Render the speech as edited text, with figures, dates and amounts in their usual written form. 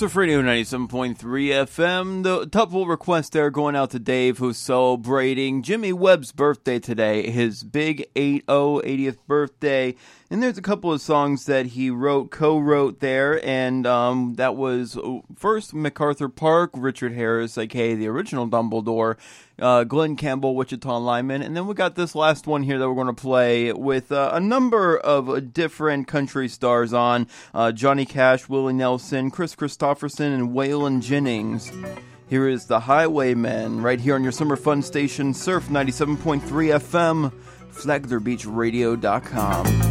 Surf Radio 97.3 FM. The couple request there going out to Dave, who's celebrating Jimmy Webb's birthday today, his big 80th birthday. And there's a couple of songs that he co-wrote there, and that was first MacArthur Park, Richard Harris, aka the original Dumbledore, Glenn Campbell, Wichita Lineman, and then we got this last one here that we're going to play with a number of different country stars on, Johnny Cash, Willie Nelson, Chris Christopherson, and Waylon Jennings. Here is The Highwaymen, right here on your summer fun station, Surf 97.3 FM, FlaglerBeachRadio.com.